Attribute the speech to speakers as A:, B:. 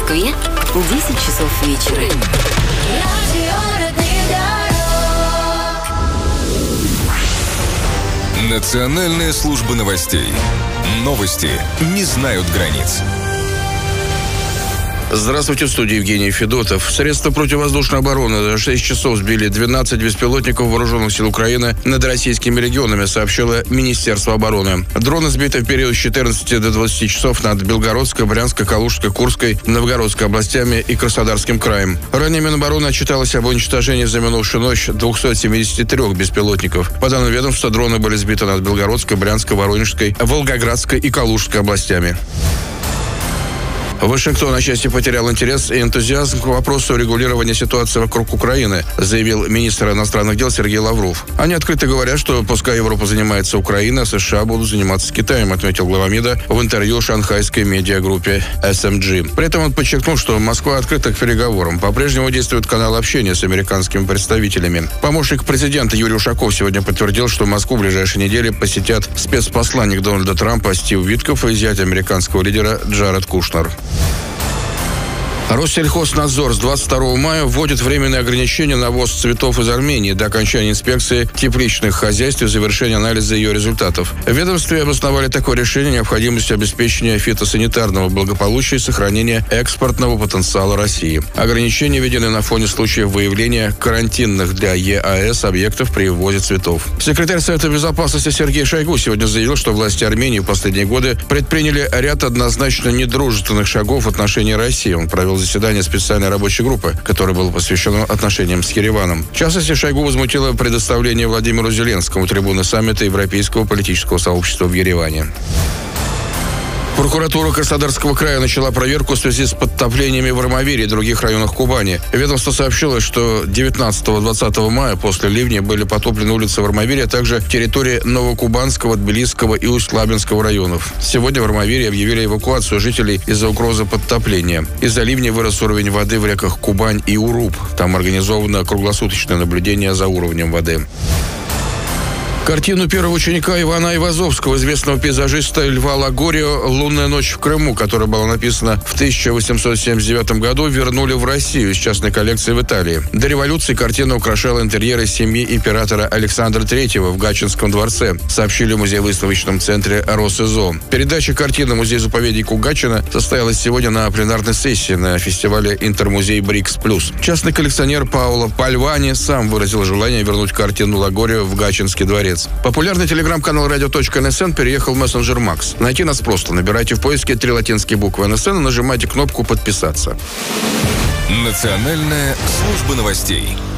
A: Москве 10 часов вечера.
B: Национальная служба новостей. Новости не знают границ.
C: Здравствуйте, в студии Евгений Федотов. Средства противовоздушной обороны за 6 часов сбили 12 беспилотников вооруженных сил Украины над российскими регионами, сообщило Министерство обороны. Дроны сбиты в период с 14 до 20 часов над Белгородской, Брянской, Калужской, Курской, Новгородской областями и Краснодарским краем. Ранее Минобороны отчиталось об уничтожении за минувшую ночь 273 беспилотников. По данным ведомства, дроны были сбиты над Белгородской, Брянской, Воронежской, Волгоградской и Калужской областями. Вашингтон отчасти потерял интерес и энтузиазм к вопросу регулирования ситуации вокруг Украины, заявил министр иностранных дел Сергей Лавров. Они открыто говорят, что пускай Европа занимается Украиной, а США будут заниматься Китаем, отметил глава МИДа в интервью шанхайской медиагруппе SMG. При этом он подчеркнул, что Москва открыта к переговорам. По-прежнему действует канал общения с американскими представителями. Помощник президента Юрий Ушаков сегодня подтвердил, что Москву в ближайшие недели посетят спецпосланник Дональда Трампа Стив Витков и зять американского лидера Джаред Кушнер. Россельхознадзор с 22 мая вводит временные ограничения на ввоз цветов из Армении до окончания инспекции тепличных хозяйств и завершения анализа ее результатов. В ведомстве обосновали такое решение необходимостью обеспечения фитосанитарного благополучия и сохранения экспортного потенциала России. Ограничения введены на фоне случаев выявления карантинных для ЕАЭС объектов при ввозе цветов. Секретарь Совета Безопасности Сергей Шойгу сегодня заявил, что власти Армении в последние годы предприняли ряд однозначно недружественных шагов в отношении России. Он провел заседание специальной рабочей группы, которое было посвящено отношениям с Ереваном. В частности, Шойгу возмутило предоставление Владимиру Зеленскому трибуны саммита Европейского политического сообщества в Ереване. Прокуратура Краснодарского края начала проверку в связи с подтоплениями в Армавире и других районах Кубани. Ведомство сообщило, что 19-20 мая после ливня были потоплены улицы в Армавире, а также территории Новокубанского, Тбилисского и Усть-Лабинского районов. Сегодня в Армавире объявили эвакуацию жителей из-за угрозы подтопления. Из-за ливня вырос уровень воды в реках Кубань и Уруб. Там организовано круглосуточное наблюдение за уровнем воды. Картину первого ученика Ивана Айвазовского, известного пейзажиста Льва Лагорио «Лунная ночь в Крыму», которая была написана в 1879 году, вернули в Россию из частной коллекции в Италии. До революции картина украшала интерьеры семьи императора Александра III в Гатчинском дворце, сообщили в музее-выставочном центре «Росизо». Передача картины музею-заповеднику Гатчина состоялась сегодня на пленарной сессии на фестивале «Интермузей Брикс Плюс». Частный коллекционер Паоло Пальвани сам выразил желание вернуть картину Лагорио в Гатчинский дворец. Популярный телеграм-канал radio.nsn переехал в мессенджер Макс. Найти нас просто. Набирайте в поиске 3 латинские буквы НСН и нажимайте кнопку «Подписаться».
B: Национальная служба новостей.